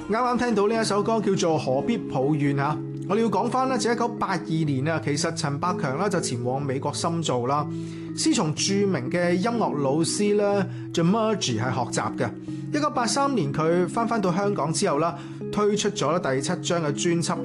啱啱聽到呢一首歌叫做《何必抱怨》嚇，我哋要講翻咧，就1982年啊，其實陳百強咧就前往美國深造啦，師從著名嘅音樂老師咧 George 係學習嘅。1983年佢翻到香港之後啦，推出咗第7張嘅專輯。